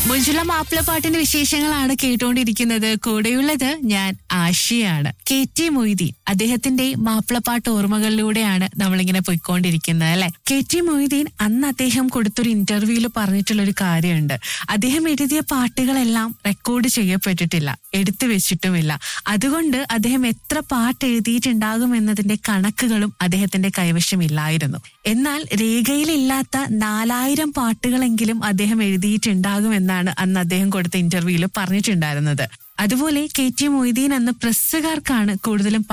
മുഞ്ചുള്ള മാപ്പിളപ്പാട്ടിന്റെ വിശേഷങ്ങളാണ് കേട്ടുകൊണ്ടിരിക്കുന്നത്. കൂടെയുള്ളത് ഞാൻ ആഷിയാണ്. KT മൊയ്തീൻ, അദ്ദേഹത്തിന്റെ മാപ്പിളപ്പാട്ട് ഓർമ്മകളിലൂടെയാണ് നമ്മളിങ്ങനെ പോയിക്കൊണ്ടിരിക്കുന്നത് അല്ലെ. KT മൊയ്തീൻ അന്ന് അദ്ദേഹം കൊടുത്തൊരു ഇന്റർവ്യൂവിൽ പറഞ്ഞിട്ടുള്ളൊരു കാര്യമുണ്ട്. അദ്ദേഹം എഴുതിയ പാട്ടുകളെല്ലാം റെക്കോർഡ് ചെയ്യപ്പെട്ടിട്ടില്ല, എടുത്തു വെച്ചിട്ടുമില്ല. അതുകൊണ്ട് അദ്ദേഹം എത്ര പാട്ട് എഴുതിയിട്ടുണ്ടാകും എന്നതിന്റെ കണക്കുകളും അദ്ദേഹത്തിന്റെ കൈവശമില്ലായിരുന്നു. എന്നാൽ രേഖയിലില്ലാത്ത 4000 പാട്ടുകളെങ്കിലും അദ്ദേഹം എഴുതിയിട്ടുണ്ടാകുമെന്നാണ് അന്ന് അദ്ദേഹം കൊടുത്ത ഇന്റർവ്യൂവിൽ പറഞ്ഞിട്ടുണ്ടായിരുന്നത്. അതുപോലെ KT മൊയ്തീൻ അന്ന് പ്രസ്സുകാർക്കാണ് കൂടുതലും